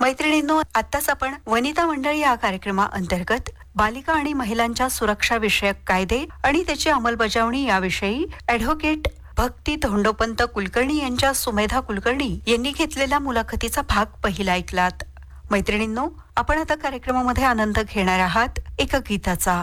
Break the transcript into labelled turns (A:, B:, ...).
A: मैत्रिणींनो, आत्ताच आपण वनिता मंडळ या कार्यक्रमाअंतर्गत बालिका आणि महिलांच्या सुरक्षा विषयक कायदे आणि त्याची अंमलबजावणी याविषयी ॲडव्होकेट भक्ती धोंडोपंत कुलकर्णी यांच्या सुमेधा कुलकर्णी यांनी घेतलेल्या मुलाखतीचा भाग पहिला ऐकलात. मैत्रिणींनो, आपण आता कार्यक्रमामध्ये आनंद घेणार आहात एका गीताचा.